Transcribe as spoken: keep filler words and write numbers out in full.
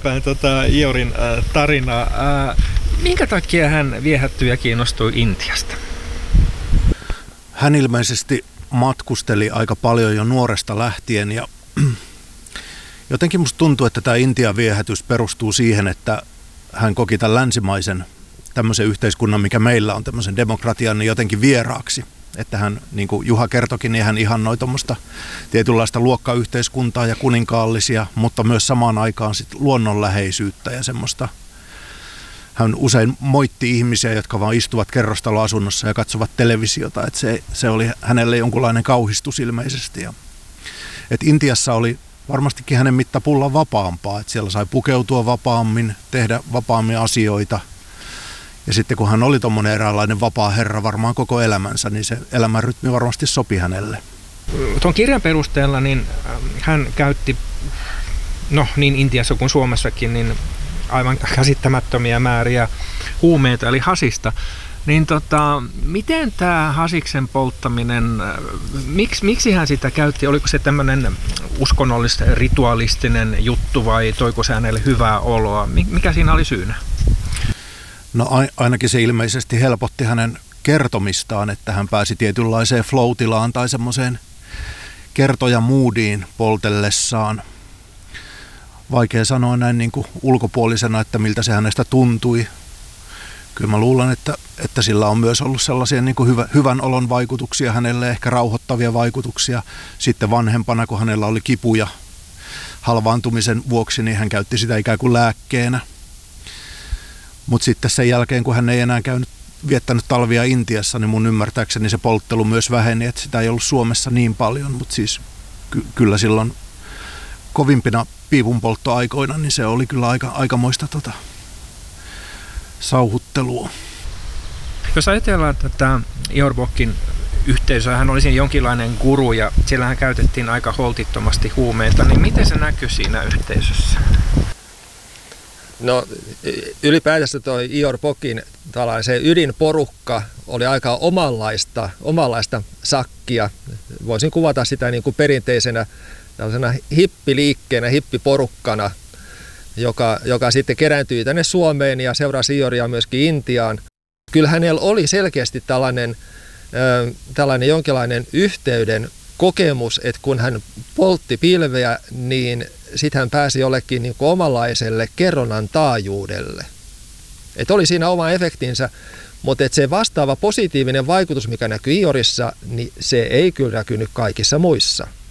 eteenpäin tota Iorin äh, tarinaa. Äh, minkä takia hän viehättyi ja kiinnostui Intiasta? Hän ilmeisesti matkusteli aika paljon jo nuoresta lähtien ja jotenkin musta tuntuu, että tämä Intian viehätys perustuu siihen, että hän koki tämän länsimaisen tämmöisen yhteiskunnan, mikä meillä on, tämmöisen demokratian, niin jotenkin vieraaksi. Että hän, niin kuin Juha kertokin, niin hän ihannoi tuommoista tietynlaista luokkayhteiskuntaa ja kuninkaallisia, mutta myös samaan aikaan sit luonnonläheisyyttä ja semmoista. Hän usein moitti ihmisiä, jotka vaan istuvat kerrostaloasunnossa ja katsovat televisiota, että se, se oli hänelle jonkunlainen kauhistus ilmeisesti. Ja, että Intiassa oli varmastikin hänen mittapullan vapaampaa, että siellä sai pukeutua vapaammin, tehdä vapaammin asioita. Ja sitten kun hän oli tommoinen eräänlainen vapaa herra varmaan koko elämänsä, niin se elämänrytmi varmasti sopi hänelle. Tuon kirjan perusteella niin hän käytti, no niin Intiassa kuin Suomessakin, niin aivan käsittämättömiä määriä huumeita eli hasista. Niin tota, miten tämä hasiksen polttaminen, miksi, miksi hän sitä käytti? Oliko se tämmöinen uskonnollis rituaalistinen juttu vai toiko se hänelle hyvää oloa? Mikä siinä oli syynä? No ainakin se ilmeisesti helpotti hänen kertomistaan, että hän pääsi tietynlaiseen flow-tilaan tai semmoiseen kertojamoodiin poltellessaan. Vaikea sanoa näin niin kuin ulkopuolisena, että miltä se hänestä tuntui. Kyllä mä luulen, että, että sillä on myös ollut sellaisia niin kuin hyvä, hyvän olon vaikutuksia hänelle, ehkä rauhoittavia vaikutuksia. Sitten vanhempana, kun hänellä oli kipuja halvaantumisen vuoksi, niin hän käytti sitä ikään kuin lääkkeenä. Mutta sitten sen jälkeen, kun hän ei enää käynyt, viettänyt talvia Intiassa, niin mun ymmärtääkseni se polttelu myös väheni, että sitä ei ollut Suomessa niin paljon. Mutta siis ky- kyllä silloin kovimpina piipunpolttoaikoina, niin se oli kyllä aika, aikamoista tota, sauhuttelua. Jos ajatellaan tätä Ior Bokin yhteisöä, hän oli siinä jonkinlainen guru ja siellä hän käytettiin aika holtittomasti huumeita, niin miten se näkyi siinä yhteisössä? No ylipäätänsä tuo Ior Bokin tällainen ydinporukka oli aika omanlaista, omanlaista sakkia. Voisin kuvata sitä niin kuin perinteisenä tällaisena hippiliikkeenä, hippiporukkana, joka, joka sitten kerääntyi tänne Suomeen ja seurasi Ioria myöskin Intiaan. Kyllä hänellä oli selkeästi tällainen, äh, tällainen jonkinlainen yhteyden kokemus, että kun hän poltti pilveä, niin sitten hän pääsi jollekin niin kuin omanlaiselle kerronnan taajuudelle. Että oli siinä oma efektinsä, mutta että se vastaava positiivinen vaikutus, mikä näkyi Iorissa, niin se ei kyllä näkynyt kaikissa muissa.